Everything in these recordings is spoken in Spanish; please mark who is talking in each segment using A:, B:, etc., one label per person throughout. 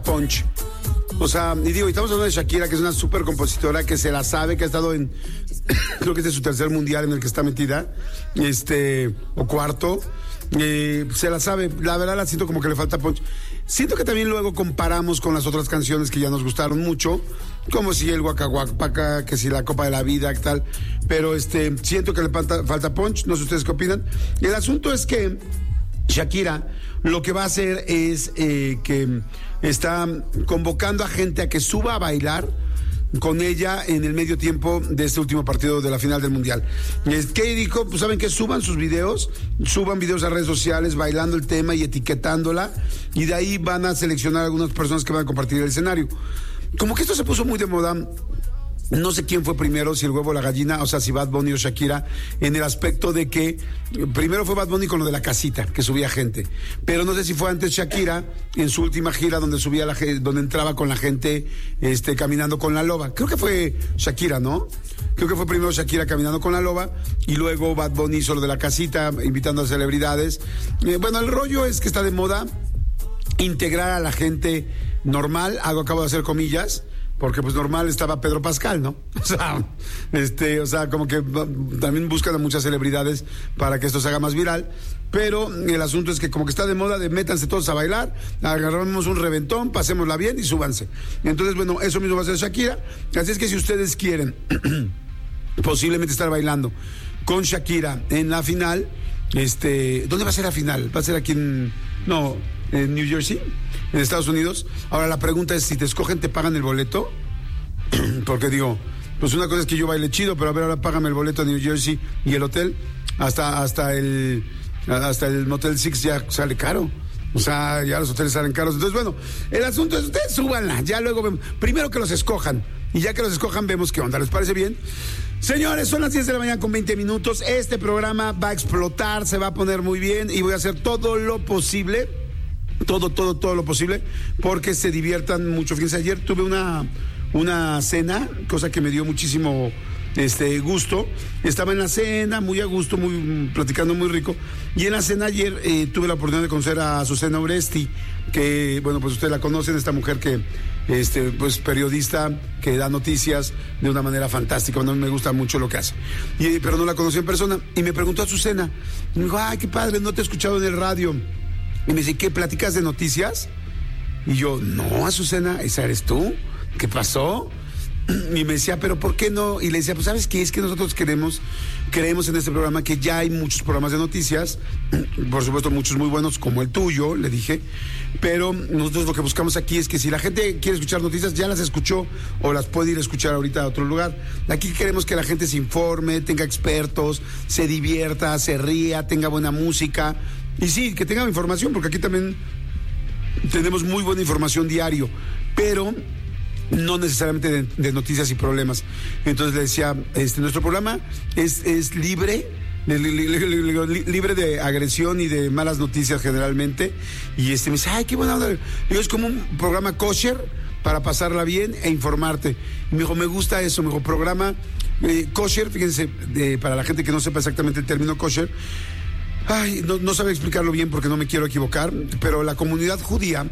A: punch. O sea, y digo, estamos hablando de Shakira, que es una súper compositora, que se la sabe, que ha estado en, creo que este es su tercer mundial en el que está metida, o cuarto, se la sabe, la verdad la siento como que le falta punch. Siento que también luego comparamos con las otras canciones que ya nos gustaron mucho, como si el Waka Waka, que si la Copa de la Vida, que tal, pero siento que le falta punch, no sé ustedes qué opinan. El asunto es que Shakira lo que va a hacer es que está convocando a gente a que suba a bailar con ella en el medio tiempo de este último partido de la final del Mundial. ¿Qué dijo? Pues saben que suban sus videos, suban videos a redes sociales bailando el tema y etiquetándola, y de ahí van a seleccionar algunas personas que van a compartir el escenario. Como que esto se puso muy de moda. No sé quién fue primero, si el huevo o la gallina, o sea, si Bad Bunny o Shakira, en el aspecto de que primero fue Bad Bunny con lo de la casita, que subía gente, pero no sé si fue antes Shakira, en su última gira donde subía donde entraba con la gente, caminando con la loba. Creo que fue Shakira, ¿no? Creo que fue primero Shakira caminando con la loba, y luego Bad Bunny hizo lo de la casita, invitando a celebridades. Bueno, el rollo es que está de moda integrar a la gente normal, acabo de hacer comillas, porque pues normal estaba Pedro Pascal, ¿no? O sea, como que también buscan a muchas celebridades para que esto se haga más viral, pero el asunto es que como que está de moda de métanse todos a bailar, agarramos un reventón, pasémosla bien y súbanse. Entonces, bueno, eso mismo va a hacer Shakira, así es que si ustedes quieren posiblemente estar bailando con Shakira en la final, ¿dónde va a ser la final? ¿Va a ser aquí en New Jersey, en Estados Unidos? Ahora la pregunta es, si te escogen, ¿te pagan el boleto? Porque digo, pues una cosa es que yo baile chido, pero a ver, ahora págame el boleto a New Jersey y el hotel, hasta el Motel Six ya sale caro. O sea, ya los hoteles salen caros. Entonces, bueno, el asunto es, ustedes súbanla, ya luego vemos. Primero que los escojan, y ya que los escojan vemos qué onda. ¿Les parece bien? Señores, son las 10 de la mañana con 20 minutos. Este programa va a explotar, se va a poner muy bien, y voy a hacer todo lo posible, todo lo posible, porque se diviertan mucho. Fíjense, ayer tuve una cena, cosa que me dio muchísimo gusto. Estaba en la cena, muy a gusto, platicando muy rico. Y en la cena ayer tuve la oportunidad de conocer a Azucena Oresti, que, bueno, pues ustedes la conocen, esta mujer que, pues periodista, que da noticias de una manera fantástica. Bueno, a mí me gusta mucho lo que hace. Pero no la conocí en persona. Y me preguntó Azucena, y me dijo, ay, qué padre, no te he escuchado en el radio. Y me dice, ¿qué, platicas de noticias? Y yo, no, Azucena, esa eres tú. ¿Qué pasó? Y me decía, ¿pero por qué no? Y le decía, pues, ¿sabes qué? Es que nosotros creemos en este programa que ya hay muchos programas de noticias, por supuesto muchos muy buenos como el tuyo, le dije, pero nosotros lo que buscamos aquí es que si la gente quiere escuchar noticias, ya las escuchó o las puede ir a escuchar ahorita a otro lugar. Aquí queremos que la gente se informe, tenga expertos, se divierta, se ría, tenga buena música, y sí, que tenga información, porque aquí también tenemos muy buena información diario, pero no necesariamente de noticias y problemas. Entonces le decía, nuestro programa es libre de agresión y de malas noticias generalmente. Y me dice, ay, qué buena onda. Digo, es como un programa kosher para pasarla bien e informarte. Y me dijo, me gusta eso. Me dijo, programa kosher, fíjense, para la gente que no sepa exactamente el término kosher. Ay, no sabe explicarlo bien porque no me quiero equivocar, pero la comunidad judía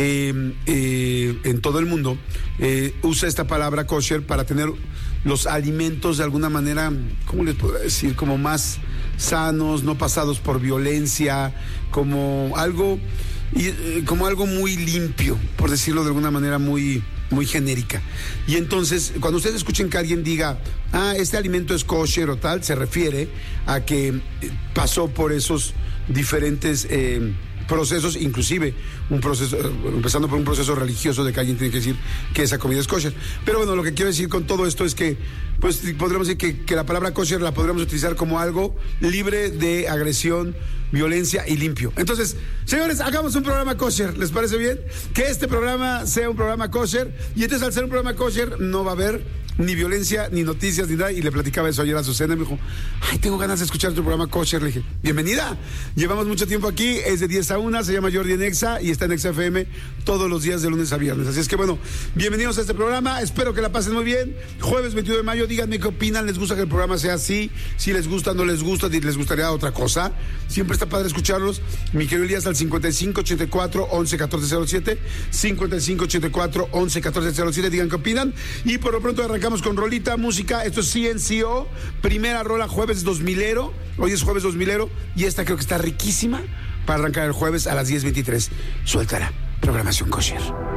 A: en todo el mundo usa esta palabra kosher para tener los alimentos de alguna manera, ¿cómo les puedo decir? Como más sanos, no pasados por violencia, como algo muy limpio, por decirlo de alguna manera muy genérica. Y entonces, cuando ustedes escuchen que alguien diga, este alimento es kosher o tal, se refiere a que pasó por esos diferentes procesos, inclusive empezando por un proceso religioso de que alguien tiene que decir que esa comida es kosher. Pero bueno, lo que quiero decir con todo esto es que, pues, podríamos decir que la palabra kosher la podríamos utilizar como algo libre de agresión, violencia y limpio. Entonces, señores, hagamos un programa kosher. ¿Les parece bien? Que este programa sea un programa kosher. Y entonces, al ser un programa kosher, no va a haber ni violencia, ni noticias, ni nada. Y le platicaba eso ayer a Azucena y me dijo, ay, tengo ganas de escuchar tu programa Kosher. Le dije, bienvenida. Llevamos mucho tiempo aquí, es de 10 a 1, se llama Jordi en Exa y está en Exa FM todos los días de lunes a viernes. Así es que bueno, bienvenidos a este programa, espero que la pasen muy bien. Jueves 21 de mayo, díganme qué opinan, les gusta que el programa sea así, si les gusta, no les gusta, si les gustaría otra cosa. Siempre está padre escucharlos. Mi querido Elías al 5584-111407, 5584-111407, digan qué opinan. Y por lo pronto arrancamos con rolita, música. Esto es CNCO, primera rola, jueves 2000ero. Hoy es jueves 2000ero y esta creo que está riquísima para arrancar el jueves a las 10:23. Suéltala, programación kosher.